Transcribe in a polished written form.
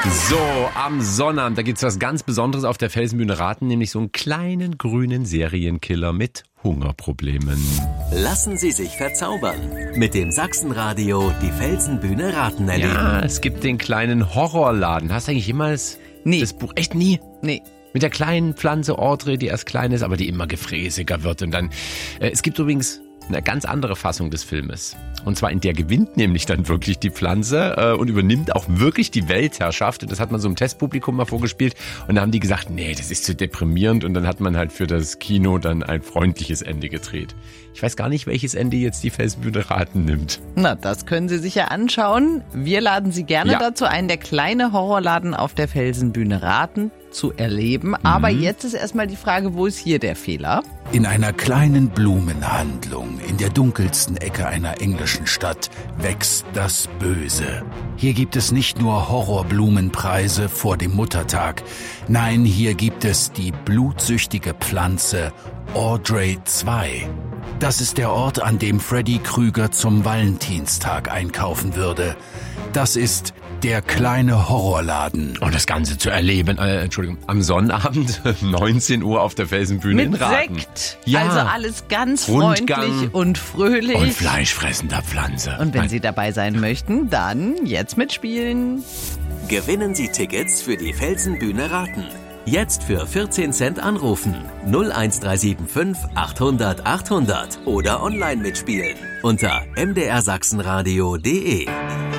So, am Sonnabend, da gibt's was ganz Besonderes auf der Felsenbühne Raten, nämlich so einen kleinen grünen Serienkiller mit Hungerproblemen. Lassen Sie sich verzaubern. Mit dem Sachsenradio die Felsenbühne Raten erleben. Ja, es gibt den kleinen Horrorladen. Hast du eigentlich jemals das Buch? Echt nie? Nee. Mit der kleinen Pflanze Audrey, die erst klein ist, aber die immer gefräßiger wird. Und dann, es gibt übrigens eine ganz andere Fassung des Filmes. Und zwar in der gewinnt nämlich dann wirklich die Pflanze und übernimmt auch wirklich die Weltherrschaft. Und das hat man so im Testpublikum mal vorgespielt. Und da haben die gesagt, nee, das ist zu deprimierend. Und dann hat man halt für das Kino dann ein freundliches Ende gedreht. Ich weiß gar nicht, welches Ende jetzt die Felsenbühne Raten nimmt. Na, das können Sie sich ja anschauen. Wir laden Sie gerne dazu ein, der kleine Horrorladen auf der Felsenbühne Raten zu erleben. Aber jetzt ist erstmal die Frage, wo ist hier der Fehler? In einer kleinen Blumenhandlung in der dunkelsten Ecke einer englischen Stadt wächst das Böse. Hier gibt es nicht nur Horrorblumenpreise vor dem Muttertag. Nein, hier gibt es die blutsüchtige Pflanze Audrey 2. Das ist der Ort, an dem Freddy Krüger zum Valentinstag einkaufen würde. Das ist der kleine Horrorladen. Und das Ganze zu erleben, am Sonnabend, 19 Uhr auf der Felsenbühne in Mit Raten. Sekt. Ja. Also alles ganz Rundgang freundlich und fröhlich. Und fleischfressender Pflanze. Und wenn Sie dabei sein möchten, dann jetzt mitspielen. Gewinnen Sie Tickets für die Felsenbühne Raten. Jetzt für 14 Cent anrufen. 01375 800 800 oder online mitspielen unter mdrsachsenradio.de.